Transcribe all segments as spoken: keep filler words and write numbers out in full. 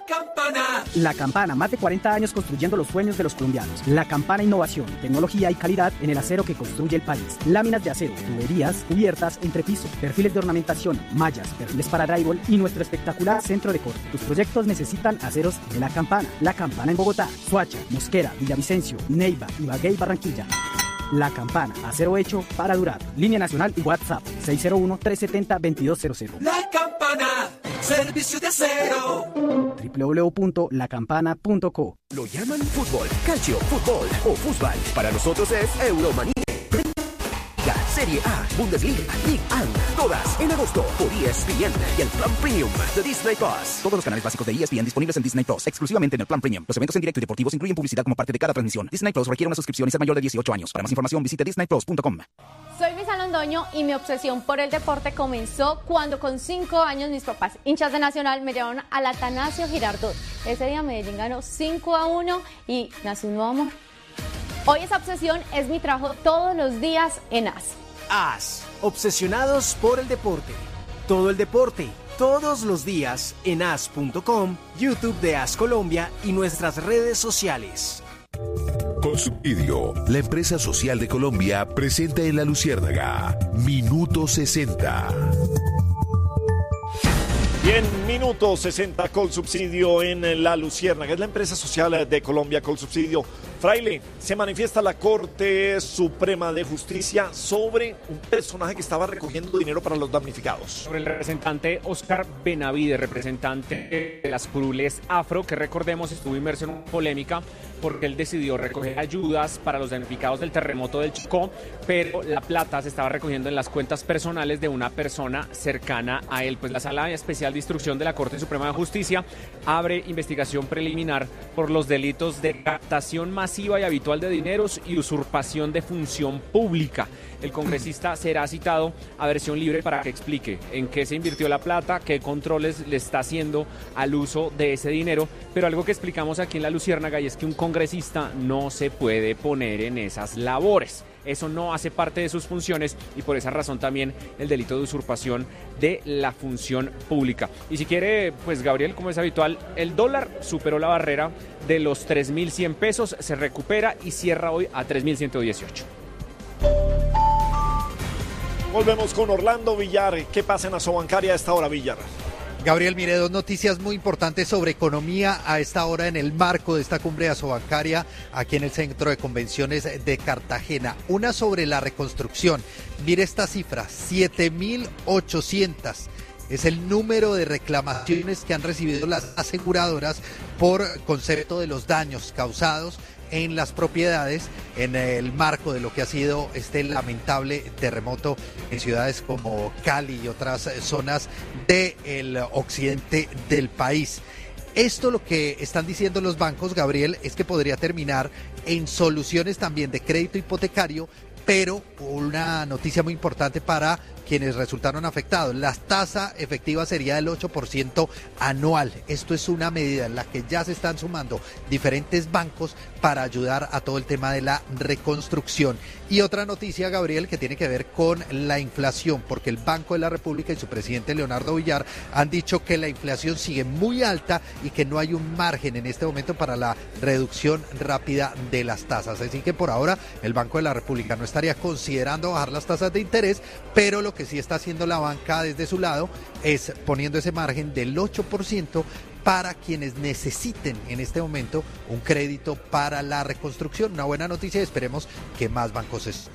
Campana. La Campana, más de cuarenta años construyendo los sueños de los colombianos. La Campana, innovación, tecnología y calidad en el acero que construye el país. Láminas de acero, tuberías, cubiertas, entrepiso, perfiles de ornamentación, mallas, perfiles para drywall y nuestro espectacular centro de corte. Tus proyectos necesitan aceros de La Campana. La Campana en Bogotá, Soacha, Mosquera, Villavicencio, Neiva, Ibagué y Barranquilla. La Campana, acero hecho para durar. Línea nacional y WhatsApp seis cero uno, tres siete cero, dos dos cero cero. La Campana, servicio de acero. doble u doble u doble u punto la campana punto co. Lo llaman fútbol, calcio, fútbol o fútbol. Para nosotros es Euromanía. Serie A, Bundesliga, Ligue uno, todas en agosto por E S P N y el plan Premium de Disney Plus. Todos los canales básicos de E S P N disponibles en Disney Plus, exclusivamente en el plan Premium. Los eventos en directo y deportivos incluyen publicidad como parte de cada transmisión. Disney Plus requiere una suscripción y ser mayor de dieciocho años. Para más información visite disney plus punto com. Soy Luisa Londoño y mi obsesión por el deporte comenzó cuando con cinco años mis papás, hinchas de Nacional, me llevaron al Atanasio Girardot. Ese día Medellín ganó cinco a uno y nació un nuevo amor. Hoy esa obsesión es mi trabajo todos los días en A S. A S, obsesionados por el deporte. Todo el deporte, todos los días en A S punto com, YouTube de A S Colombia y nuestras redes sociales. Colsubsidio, la empresa social de Colombia, presenta en La Luciérnaga Minuto sesenta. Bien, Minuto sesenta, Colsubsidio en La Luciérnaga. Es la empresa social de Colombia, Colsubsidio. Fraile, se manifiesta la Corte Suprema de Justicia sobre un personaje que estaba recogiendo dinero para los damnificados. Sobre el representante Oscar Benavides, representante de las curules afro, que recordemos estuvo inmerso en una polémica porque él decidió recoger ayudas para los damnificados del terremoto del Chocó, pero la plata se estaba recogiendo en las cuentas personales de una persona cercana a él. Pues la Sala Especial de Instrucción de la Corte Suprema de Justicia abre investigación preliminar por los delitos de captación masiva y habitual de dineros y usurpación de función pública. El congresista será citado a versión libre para que explique en qué se invirtió la plata, qué controles le está haciendo al uso de ese dinero, pero algo que explicamos aquí en La Luciérnaga y es que un congresista no se puede poner en esas labores. Eso no hace parte de sus funciones y por esa razón también el delito de usurpación de la función pública. Y si quiere, pues Gabriel, como es habitual, el dólar superó la barrera de los tres mil cien pesos, se recupera y cierra hoy a tres mil ciento dieciocho. Volvemos con Orlando Villar. ¿Qué pasa en Asobancaria a esta hora, Villar? Gabriel, mire, dos noticias muy importantes sobre economía a esta hora en el marco de esta cumbre asobancaria aquí en el Centro de Convenciones de Cartagena. Una sobre la reconstrucción. Mire esta cifra, siete mil ochocientas. Es el número de reclamaciones que han recibido las aseguradoras por concepto de los daños causados en las propiedades en el marco de lo que ha sido este lamentable terremoto en ciudades como Cali y otras zonas del occidente del país. Esto lo que están diciendo los bancos, Gabriel, es que podría terminar en soluciones también de crédito hipotecario, pero una noticia muy importante para quienes resultaron afectados. La tasa efectiva sería del ocho por ciento anual. Esto es una medida en la que ya se están sumando diferentes bancos para ayudar a todo el tema de la reconstrucción. Y otra noticia, Gabriel, que tiene que ver con la inflación, porque el Banco de la República y su presidente Leonardo Villar han dicho que la inflación sigue muy alta y que no hay un margen en este momento para la reducción rápida de las tasas. Así que por ahora el Banco de la República no estaría considerando bajar las tasas de interés, pero lo que sí está haciendo la banca desde su lado es poniendo ese margen del ocho por ciento para quienes necesiten en este momento un crédito para la reconstrucción. Una buena noticia y esperemos que más bancos es.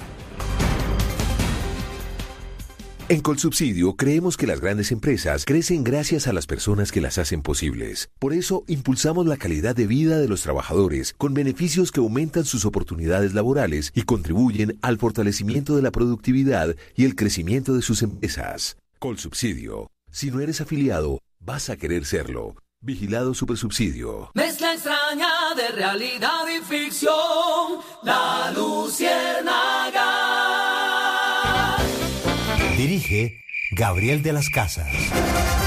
En Colsubsidio creemos que las grandes empresas crecen gracias a las personas que las hacen posibles. Por eso impulsamos la calidad de vida de los trabajadores con beneficios que aumentan sus oportunidades laborales y contribuyen al fortalecimiento de la productividad y el crecimiento de sus empresas. Colsubsidio. Si no eres afiliado, vas a querer serlo. Vigilado Supersubsidio. Mezcla extraña de realidad y ficción. La Luciérnaga. Dirige Gabriel de las Casas.